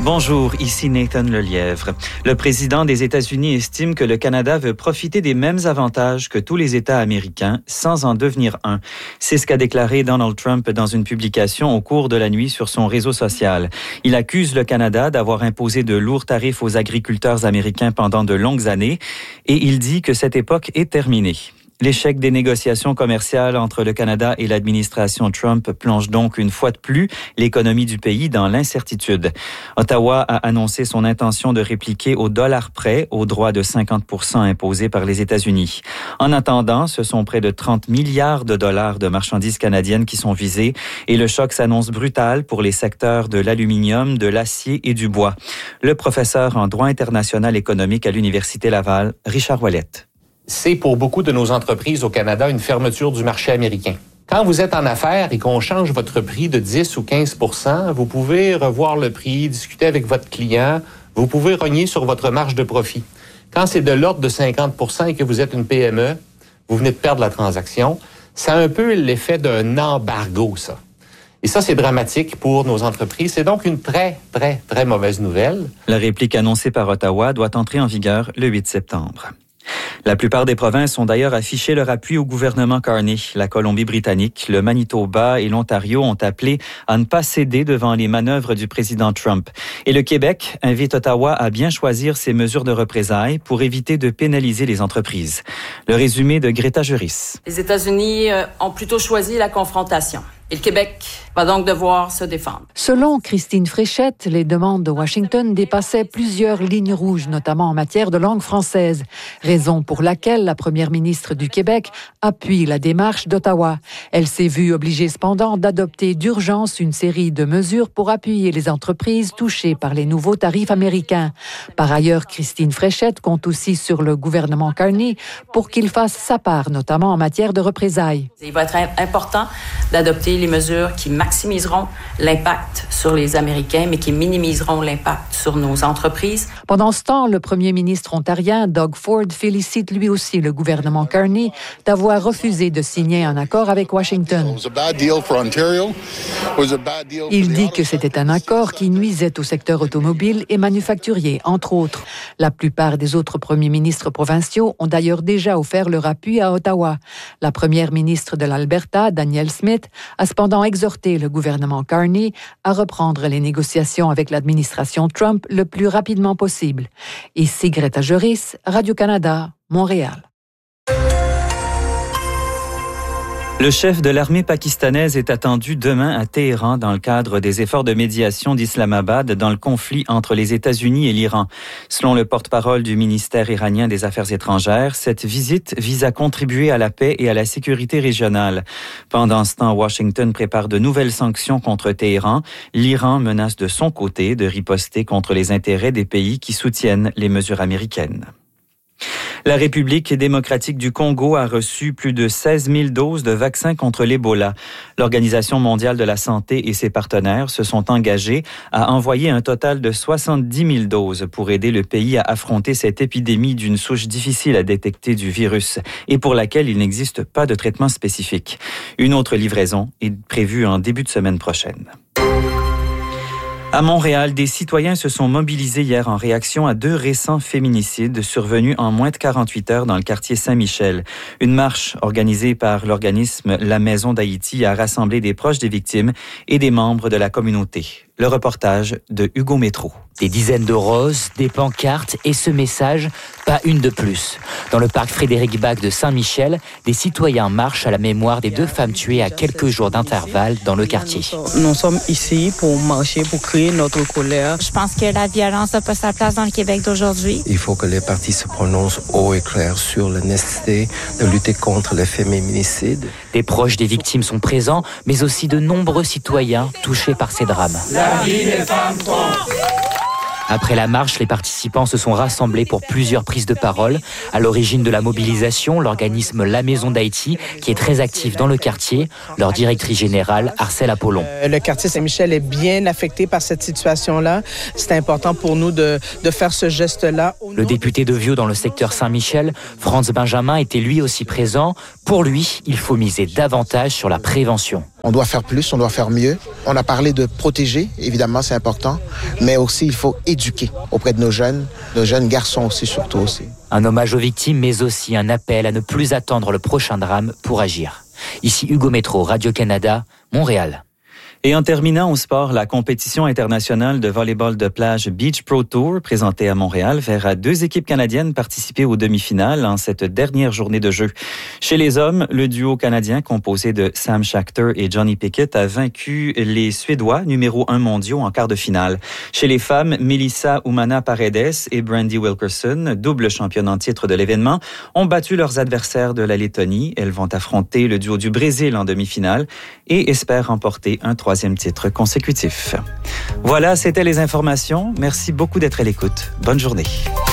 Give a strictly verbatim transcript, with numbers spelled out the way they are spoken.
Bonjour, ici Nathan Lelièvre. Le président des États-Unis estime que le Canada veut profiter des mêmes avantages que tous les États américains sans en devenir un. C'est ce qu'a déclaré Donald Trump dans une publication au cours de la nuit sur son réseau social. Il accuse le Canada d'avoir imposé de lourds tarifs aux agriculteurs américains pendant de longues années et il dit que cette époque est terminée. L'échec des négociations commerciales entre le Canada et l'administration Trump plonge donc une fois de plus l'économie du pays dans l'incertitude. Ottawa a annoncé son intention de répliquer au dollar près au droit de cinquante pour cent imposé par les États-Unis. En attendant, ce sont près de trente milliards de dollars de marchandises canadiennes qui sont visées et le choc s'annonce brutal pour les secteurs de l'aluminium, de l'acier et du bois. Le professeur en droit international économique à l'Université Laval, Richard Ouellette. C'est pour beaucoup de nos entreprises au Canada une fermeture du marché américain. Quand vous êtes en affaires et qu'on change votre prix de dix ou quinze pour cent, vous pouvez revoir le prix, discuter avec votre client, vous pouvez rogner sur votre marge de profit. Quand c'est de l'ordre de cinquante pour cent et que vous êtes une P M E, vous venez de perdre la transaction, ça a un peu l'effet d'un embargo, ça. Et ça, c'est dramatique pour nos entreprises. C'est donc une très, très, très mauvaise nouvelle. La réplique annoncée par Ottawa doit entrer en vigueur le huit septembre. La plupart des provinces ont d'ailleurs affiché leur appui au gouvernement Carney. La Colombie-Britannique, le Manitoba et l'Ontario ont appelé à ne pas céder devant les manœuvres du président Trump. Et le Québec invite Ottawa à bien choisir ses mesures de représailles pour éviter de pénaliser les entreprises. Le résumé de Greta Juris. Les États-Unis ont plutôt choisi la confrontation. Et le Québec va donc devoir se défendre. Selon Christine Fréchette, les demandes de Washington dépassaient plusieurs lignes rouges, notamment en matière de langue française, raison pour laquelle la première ministre du Québec appuie la démarche d'Ottawa. Elle s'est vue obligée cependant d'adopter d'urgence une série de mesures pour appuyer les entreprises touchées par les nouveaux tarifs américains. Par ailleurs, Christine Fréchette compte aussi sur le gouvernement Carney pour qu'il fasse sa part, notamment en matière de représailles. Il va être important d'adopter les mesures qui maximiseront l'impact sur les Américains, mais qui minimiseront l'impact sur nos entreprises. Pendant ce temps, le premier ministre ontarien, Doug Ford, félicite lui aussi le gouvernement Carney d'avoir refusé de signer un accord avec Washington. Il dit que c'était un accord qui nuisait au secteur automobile et manufacturier, entre autres. La plupart des autres premiers ministres provinciaux ont d'ailleurs déjà offert leur appui à Ottawa. La première ministre de l'Alberta, Danielle Smith, a cependant exhorté le gouvernement Carney à reprendre les négociations avec l'administration Trump le plus rapidement possible. Ici Greta Juris, Radio-Canada, Montréal. Le chef de l'armée pakistanaise est attendu demain à Téhéran dans le cadre des efforts de médiation d'Islamabad dans le conflit entre les États-Unis et l'Iran. Selon le porte-parole du ministère iranien des Affaires étrangères, cette visite vise à contribuer à la paix et à la sécurité régionale. Pendant ce temps, Washington prépare de nouvelles sanctions contre Téhéran. L'Iran menace de son côté de riposter contre les intérêts des pays qui soutiennent les mesures américaines. La République démocratique du Congo a reçu plus de seize mille doses de vaccins contre l'Ebola. L'Organisation mondiale de la santé et ses partenaires se sont engagés à envoyer un total de soixante-dix mille doses pour aider le pays à affronter cette épidémie d'une souche difficile à détecter du virus et pour laquelle il n'existe pas de traitement spécifique. Une autre livraison est prévue en début de semaine prochaine. À Montréal, des citoyens se sont mobilisés hier en réaction à deux récents féminicides survenus en moins de quarante-huit heures dans le quartier Saint-Michel. Une marche organisée par l'organisme La Maison d'Haïti a rassemblé des proches des victimes et des membres de la communauté. Le reportage de Hugo Métro. Des dizaines de roses, des pancartes et ce message, pas une de plus. Dans le parc Frédéric-Bac de Saint-Michel, des citoyens marchent à la mémoire des deux femmes tuées à quelques jours d'intervalle dans le quartier. Nous sommes ici pour marcher, pour créer notre colère. Je pense que la violence n'a pas sa place dans le Québec d'aujourd'hui. Il faut que les partis se prononcent haut et clair sur la nécessité de lutter contre les féminicides. Des proches des victimes sont présents, mais aussi de nombreux citoyens touchés par ces drames. La vie des femmes compte. Après la marche, les participants se sont rassemblés pour plusieurs prises de parole. À l'origine de la mobilisation, l'organisme La Maison d'Haïti, qui est très actif dans le quartier, leur directrice générale, Arcelle Apollon. Euh, le quartier Saint-Michel est bien affecté par cette situation-là. C'est important pour nous de, de faire ce geste-là. Le député de Vieux dans le secteur Saint-Michel, Franz Benjamin, était lui aussi présent. Pour lui, il faut miser davantage sur la prévention. On doit faire plus, on doit faire mieux. On a parlé de protéger, évidemment, c'est important, mais aussi il faut éduquer auprès de nos jeunes, nos jeunes garçons aussi, surtout aussi. Un hommage aux victimes, mais aussi un appel à ne plus attendre le prochain drame pour agir. Ici Hugo Métro, Radio-Canada, Montréal. Et en terminant au sport, la compétition internationale de volleyball de plage Beach Pro Tour, présentée à Montréal, verra deux équipes canadiennes participer aux demi-finales en cette dernière journée de jeu. Chez les hommes, le duo canadien composé de Sam Schachter et Johnny Pickett a vaincu les Suédois, numéro un mondiaux, en quart de finale. Chez les femmes, Melissa Umana Paredes et Brandy Wilkerson, double championne en titre de l'événement, ont battu leurs adversaires de la Lettonie. Elles vont affronter le duo du Brésil en demi-finale et espèrent remporter un troisième titre consécutif. Voilà, c'était les informations. Merci beaucoup d'être à l'écoute. Bonne journée.